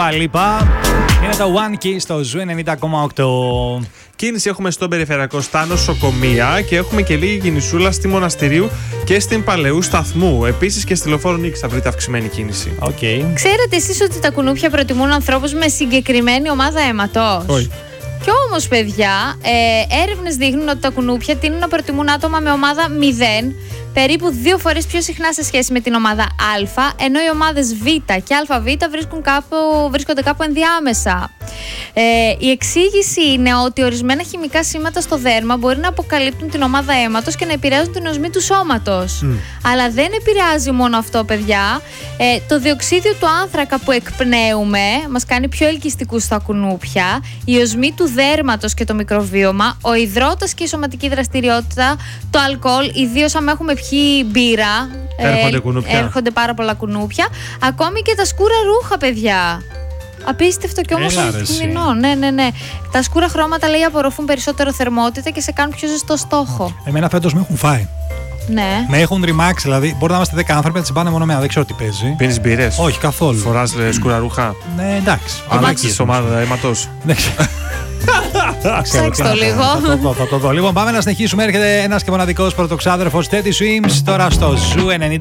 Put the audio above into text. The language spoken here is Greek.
Λοιπά. Είναι το One Key στο Ζου 90,8. Κίνηση έχουμε στον περιφερειακό στα νοσοκομεία και έχουμε και λίγη κινησούλα στη Μοναστηρίου και στην Παλαιού Σταθμού. Επίσης και στη Λεωφόρο Νίκης θα βρείτε αυξημένη κίνηση. Okay. Ξέρετε εσείς ότι τα κουνούπια προτιμούν ανθρώπους με συγκεκριμένη ομάδα αίματος? Όχι. Κι όμως, παιδιά, έρευνες δείχνουν ότι τα κουνούπια τείνουν να προτιμούν άτομα με ομάδα 0, περίπου 2 φορές πιο συχνά σε σχέση με την ομάδα Α, ενώ οι ομάδες Β και ΑΒ βρίσκονται κάπου ενδιάμεσα. Η εξήγηση είναι ότι ορισμένα χημικά σήματα στο δέρμα μπορεί να αποκαλύπτουν την ομάδα αίματος και να επηρεάζουν την οσμή του σώματος. Αλλά δεν επηρεάζει μόνο αυτό, παιδιά. Το διοξίδιο του άνθρακα που εκπνέουμε μας κάνει πιο ελκυστικούς στα κουνούπια. Η οσμή του δέρματος και το μικροβίωμα, ο υδρότας και η σωματική δραστηριότητα, το αλκοόλ, ιδίως αν έχουμε πιει μπύρα. Έρχονται πάρα πολλά κουνούπια. Ακόμη και τα σκούρα ρούχα, παιδιά. Απίστευτο και όμως φθηνό. Ναι. Τα σκούρα χρώματα, λέει, απορροφούν περισσότερο θερμότητα και σε κάνουν πιο ζεστό στόχο. Εμένα φέτος με έχουν φάει. Ναι. Με έχουν ρημάξει, δηλαδή. Μπορεί να είμαστε 10 άνθρωποι να τσιμπάνε μόνο εμένα. Δεν ξέρω τι παίζει. Πίνεις μπύρες? Όχι, καθόλου. Φοράς σκούρα ρούχα? Ναι, εντάξει. Αλλάξεις ομάδα αίματος? Ψάξτε το λίγο. Θα το δω. Λοιπόν, πάμε να συνεχίσουμε. Έρχεται ένας και μοναδικός πρωτοξάδερφος Teddy Swims τώρα στο Ζου 90.